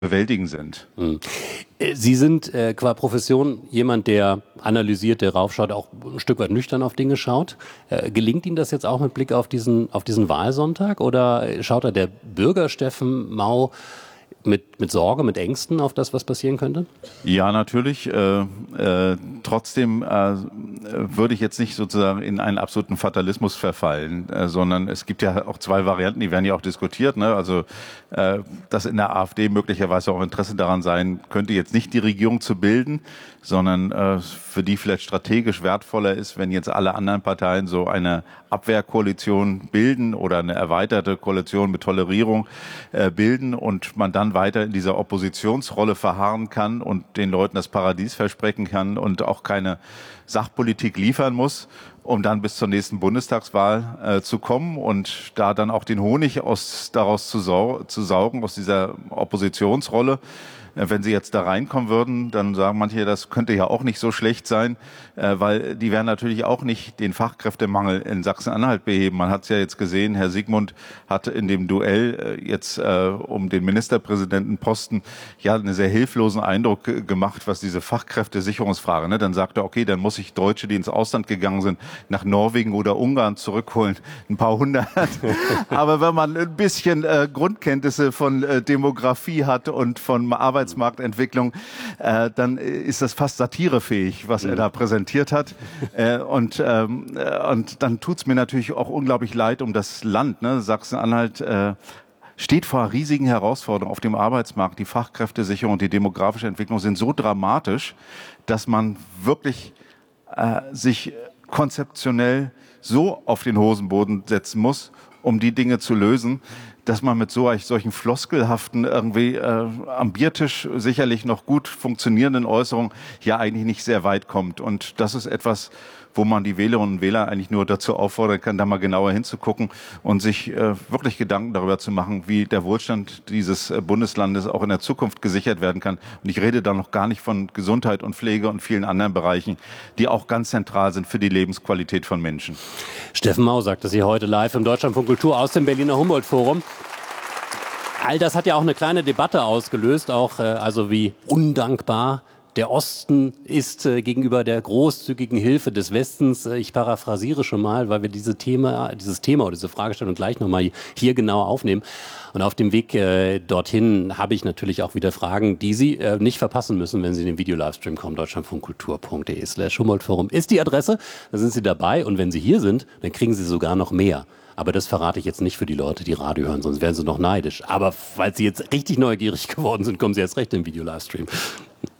bewältigen sind. Sie sind qua Profession jemand, der analysiert, der raufschaut, auch ein Stück weit nüchtern auf Dinge schaut. Gelingt Ihnen das jetzt auch mit Blick auf diesen Wahlsonntag oder schaut da der Bürger Steffen Mau mit Sorge, mit Ängsten auf das, was passieren könnte? Ja, natürlich. Trotzdem würde ich jetzt nicht sozusagen in einen absoluten Fatalismus verfallen, sondern es gibt ja auch zwei Varianten, die werden ja auch diskutiert. Ne? Also, dass in der AfD möglicherweise auch Interesse daran sein könnte, jetzt nicht die Regierung zu bilden, sondern für die vielleicht strategisch wertvoller ist, wenn jetzt alle anderen Parteien so eine Abwehrkoalition bilden oder eine erweiterte Koalition mit Tolerierung bilden und man dann weiter in dieser Oppositionsrolle verharren kann und den Leuten das Paradies versprechen kann und auch keine Sachpolitik liefern muss, um dann bis zur nächsten Bundestagswahl zu kommen und da dann auch den Honig daraus zu saugen, aus dieser Oppositionsrolle. Wenn sie jetzt da reinkommen würden, dann sagen manche, das könnte ja auch nicht so schlecht sein, weil die werden natürlich auch nicht den Fachkräftemangel in Sachsen-Anhalt beheben. Man hat es ja jetzt gesehen, Herr Sigmund hat in dem Duell jetzt um den Ministerpräsidentenposten ja einen sehr hilflosen Eindruck gemacht, was diese Fachkräftesicherungsfrage, ne? Dann sagt er, okay, dann muss ich Deutsche, die ins Ausland gegangen sind, nach Norwegen oder Ungarn zurückholen, ein paar hundert. Aber wenn man ein bisschen Grundkenntnisse von Demografie hat und von Arbeitsmarktentwicklung, dann ist das fast satirefähig, was er da präsentiert hat. Und dann tut's mir natürlich auch unglaublich leid um das Land. Ne? Sachsen-Anhalt steht vor riesigen Herausforderungen auf dem Arbeitsmarkt. Die Fachkräftesicherung und die demografische Entwicklung sind so dramatisch, dass man wirklich sich konzeptionell so auf den Hosenboden setzen muss, um die Dinge zu lösen, dass man mit solchen floskelhaften, irgendwie am Biertisch sicherlich noch gut funktionierenden Äußerungen ja eigentlich nicht sehr weit kommt. Und das ist etwas, wo man die Wählerinnen und Wähler eigentlich nur dazu auffordern kann, da mal genauer hinzugucken und sich wirklich Gedanken darüber zu machen, wie der Wohlstand dieses Bundeslandes auch in der Zukunft gesichert werden kann. Und ich rede da noch gar nicht von Gesundheit und Pflege und vielen anderen Bereichen, die auch ganz zentral sind für die Lebensqualität von Menschen. Steffen Mau sagte sie heute live im Deutschlandfunk Kultur aus dem Berliner Humboldt-Forum. All das hat ja auch eine kleine Debatte ausgelöst, auch also wie undankbar der Osten ist gegenüber der großzügigen Hilfe des Westens. Ich paraphrasiere schon mal, weil wir dieses Thema oder diese Fragestellung gleich nochmal hier genau aufnehmen. Und auf dem Weg dorthin habe ich natürlich auch wieder Fragen, die Sie nicht verpassen müssen, wenn Sie in den Video-Livestream kommen. deutschlandfunkkultur.de/Humboldt-Forum ist die Adresse. Da sind Sie dabei. Und wenn Sie hier sind, dann kriegen Sie sogar noch mehr. Aber das verrate ich jetzt nicht für die Leute, die Radio hören, sonst wären sie noch neidisch. Aber falls Sie jetzt richtig neugierig geworden sind, kommen Sie erst recht im Video-Livestream.